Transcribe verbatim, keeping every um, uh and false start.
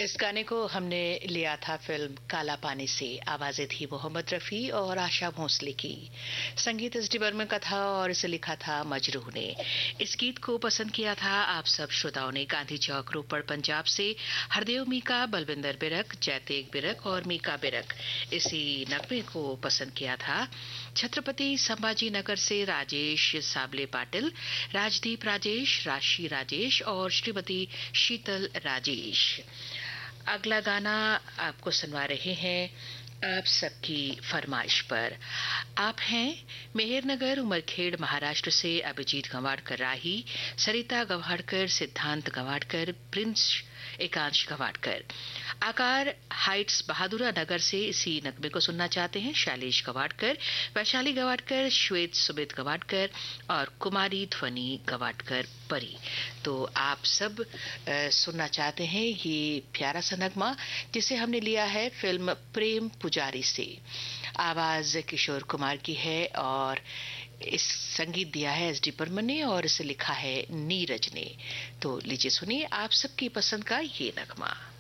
इस गाने को हमने लिया था फिल्म काला पानी से। आवाजें थी मोहम्मद रफी और आशा भोसले की। संगीत एस डी बर्मन का था और इसे लिखा था मजरूह ने। इस गीत को पसंद किया था आप सब श्रोताओं ने। गांधी चौक रोपड़ पंजाब से हरदेव मीका, बलविंदर बिरक, जयतेग बिरक और मीका बिरक इसी नगमे को पसंद किया था। छत्रपति संभाजी नगर से राजेश साबले पाटिल, राजदीप राजेश, राशि राजेश और श्रीमती शीतल राजेश। अगला गाना आपको सुनवा रहे हैं आप सबकी फरमाइश पर। आप हैं मेहरनगर उमरखेड़ महाराष्ट्र से अभिजीत गवाड़कर राही, सरिता गवाड़कर, सिद्धांत गवाड़कर, प्रिंस एकांश गवाड़कर। आकार हाइट्स बहादुरा नगर से इसी नगमे को सुनना चाहते हैं शैलेश गवाड़कर, वैशाली गवाड़कर, श्वेत सुमित गवाड़कर और कुमारी ध्वनि गवाड़कर परी। तो आप सब आ, सुनना चाहते हैं ये प्यारा सा नगमा जिसे हमने लिया है फिल्म प्रेम पुजारी से। आवाज किशोर कुमार की है और इस संगीत दिया है एस डी बर्मन ने और इसे लिखा है नीरज ने। तो लीजिए सुनिए आप सबकी पसंद का ये नगमा।